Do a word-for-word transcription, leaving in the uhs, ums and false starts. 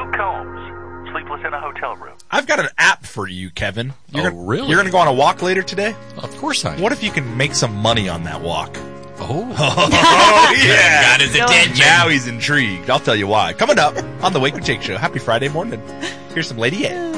Sherlock Holmes, sleepless in a hotel room. I've got an app for you, Kevin. You're Oh, gonna, really? You're going to go on a walk later today? Of course I am. What if you can make some money on that walk? Oh. Oh, yeah. Got his attention. Now he's intrigued. I'll tell you why. Coming up on the Wake and Jake Show. Happy Friday morning. Here's some Lady A.